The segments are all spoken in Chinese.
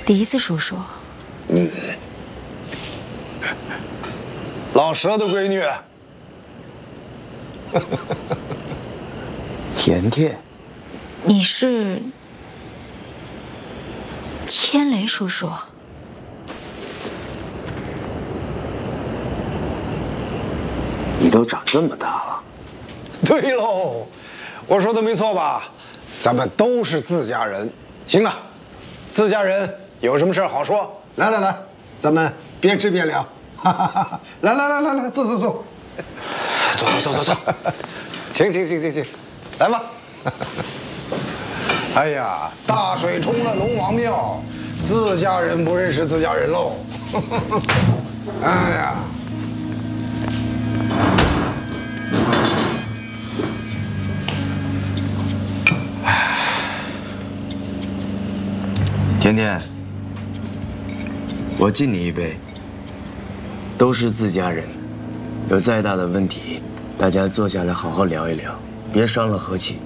第一次叔叔。 老佘的闺女。 甜甜， 你是天雷叔叔？ 你都长这么大了。 对喽，我说的没错吧？咱们都是自家人。行啊，自家人有什么事好说。来来来，咱们边吃边聊。来来来来来，坐坐坐。坐。请，来吧。哎呀，大水冲了龙王庙，自家人不认识自家人喽。哎呀， 甜甜，我敬你一杯。都是自家人，有再大的问题，大家坐下来好好聊一聊，别伤了和气。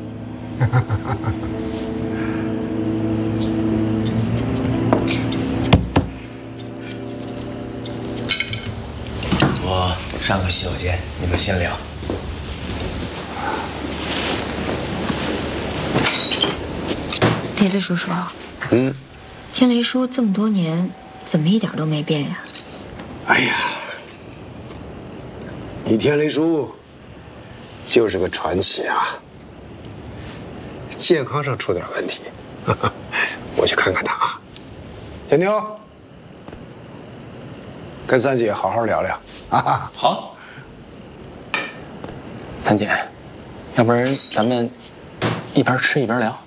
我上个洗手间，你们先聊。 雷子叔叔，天雷叔这么多年，怎么一点都没变呀？ 哎呀，你天雷叔就是个传奇啊！健康上出点问题，我去看看他啊。小妞，跟三姐好好聊聊啊。 好，三姐，要不然咱们一边吃一边聊。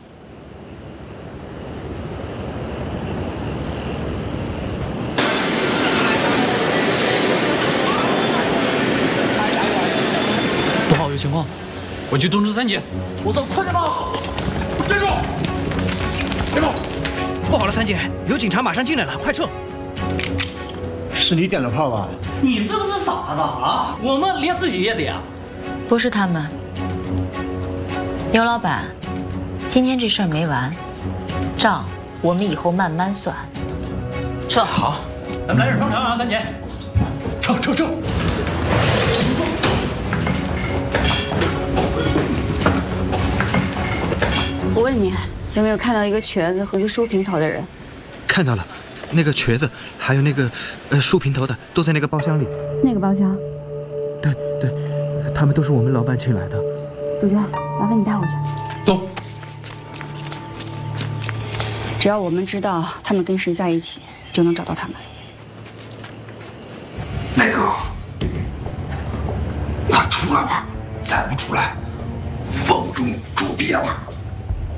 不好，有情况，我去通知三姐。我走，快点吧！站住！别跑！ 不好了，三姐，有警察马上进来了，快撤！ 是你点的炮吧？ 你是不是傻子啊？我们连自己也点。 不是他们。牛老板，今天这事儿没完，账我们以后慢慢算。撤。 好， 咱们来点双条啊，三姐。 撤！ 我问你，有没有看到一个瘸子和一个梳平头的人？ 看到了，那个瘸子还有那个梳平头的都在那个包厢里。 那个包厢？ 对，他们都是我们老板请来的。 杜鹃，麻烦你带我去。 走。 只要我们知道他们跟谁在一起，就能找到他们。 那个，快出来吧！再不出来，瓮中捉鳖了。